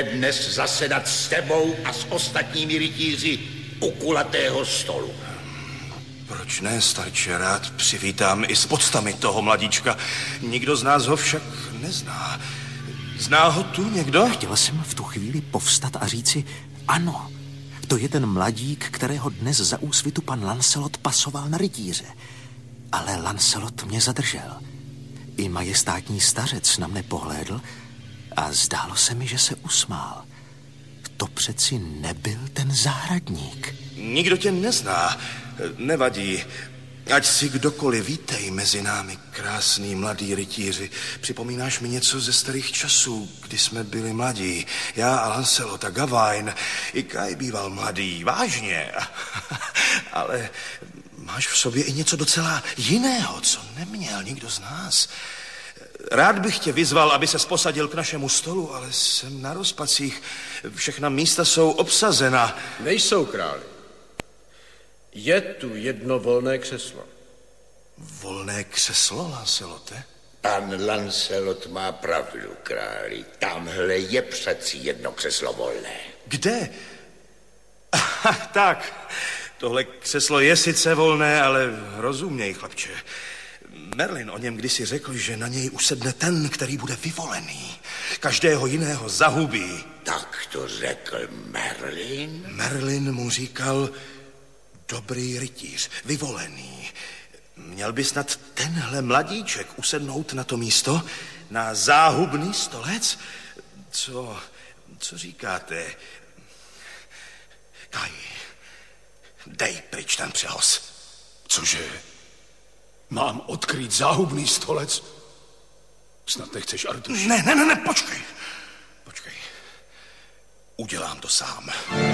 budeme dnes zasedat s tebou a s ostatními rytíři u kulatého stolu. Proč ne, starče, rád přivítám i s podstami toho mladíčka. Nikdo z nás ho však nezná. Zná ho tu někdo? Chtěla jsem v tu chvíli povstat a říci ano. To je ten mladík, kterého dnes za úsvitu pan Lancelot pasoval na rytíře. Ale Lancelot mě zadržel. I majestátní stařec na mne pohlédl a zdálo se mi, že se usmál. To přeci nebyl ten zahradník. Nikdo tě nezná. Nevadí. Ať si kdokoliv, vítej mezi námi, krásný mladý rytíři. Připomínáš mi něco ze starých časů, kdy jsme byli mladí. Já a Lancelot a Gawain. I Kai býval mladý, vážně. Ale máš v sobě i něco docela jiného, co neměl nikdo z nás. Rád bych tě vyzval, aby ses posadil k našemu stolu, ale jsem na rozpacích. Všechna místa jsou obsazena. Nejsou, králi. Je tu jedno volné křeslo. Volné křeslo, Lancelote? Pan Lancelot má pravdu, králi. Tamhle je přeci jedno křeslo volné. Kde? Tak, tohle křeslo je sice volné, ale rozuměj, chlapče. Merlin o něm kdysi řekl, že na něj usedne ten, který bude vyvolený. Každého jiného zahubí. Tak to řekl Merlin? Merlin mu říkal dobrý rytíř, vyvolený. Měl by snad tenhle mladíček usednout na to místo, na záhubný stolec? Co říkáte? Kai, dej pryč ten přehoz. Cože? Mám odkrýt záhubný stolec? Snad nechceš, Artuši? Ne, počkej. Udělám to sám.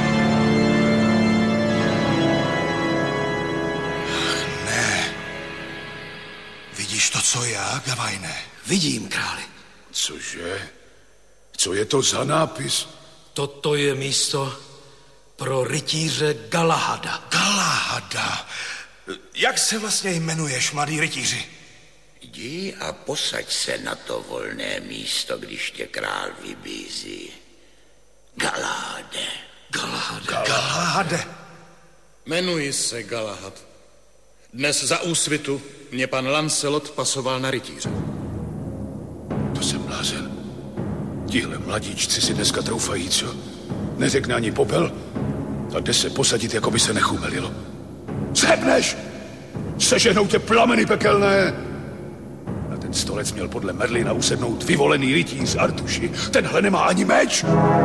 Ne. Vidíš to, co já, Gawaine? Vidím, králi. Cože? Co je to za nápis? Toto je místo pro rytíře Galahada. Galahada? Jak se vlastně jmenuješ, mladý rytíři? Jdi a posaď se na to volné místo, když tě král vybízí. Galahade. Galahade. Jmenuji se Galahad. Dnes za úsvitu mě pan Lancelot pasoval na rytíře. To jsem blázen. Tihle mladíčci si dneska troufají, co? Neřekne ani popel a jde se posadit, jako by se nechumelilo. Zhebneš! Seženou tě plameny pekelné! Na ten stolec měl podle Merlina usednout vyvolený rytíř Artuši. Tenhle nemá ani meč!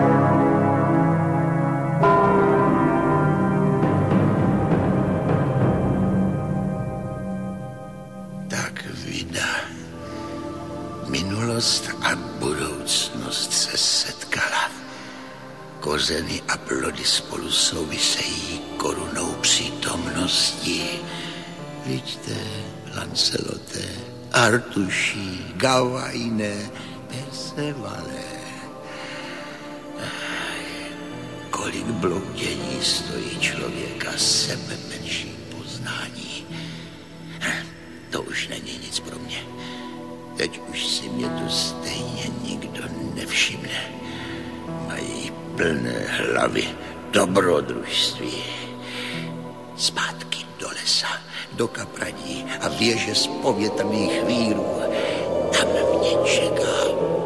Tak vida. Minulost a budoucnost se setkala. Kořeny a plody spolu souvisejí korunou přítomnosti. Vidíte, Lancelote, Artuši, Gawaine, Percevale. Kolik bloudění stojí člověka sebe menší poznání. To už není nic pro mě. Teď už si mě tu stejně nikdo nevšimne. Mají plné hlavy dobrodružství. Zpátky do lesa, do kapradí a věže z povětrných vírů. Tam mě čeká